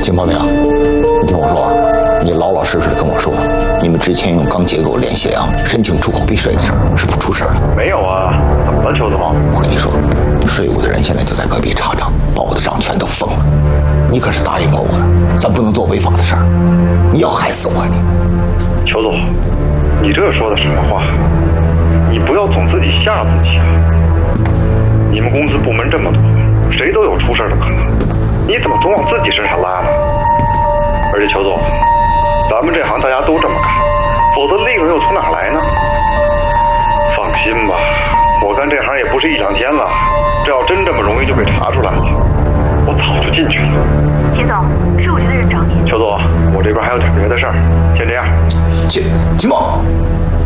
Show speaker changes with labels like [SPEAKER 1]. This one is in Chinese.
[SPEAKER 1] 金鹏明，你听我说，你老老实实的跟我说，你们之前用钢结构联系梁申请出口避税的事儿是不出事了？
[SPEAKER 2] 没有啊，怎么了，邱子峰？
[SPEAKER 1] 我跟你说，税务的人现在就在隔壁查账，把我的账全都封了。你可是答应过我的，咱不能做违法的事儿。你要害死我啊你！
[SPEAKER 2] 邱总，你这说的什么话？你不要总自己吓自己啊！你们公司部门这么多，谁都有出事的可能，你怎么总往自己身上拉呢？而且邱总，咱们这行大家都这么干，否则利润又从哪来呢？放心吧，我干这行也不是一两天了，这要真这么容易就被查出来了，我早就进去了。
[SPEAKER 3] 金总，税务局的人找你。
[SPEAKER 2] 邱总，我这边还有点别的事儿，先这样。
[SPEAKER 1] 金鹏。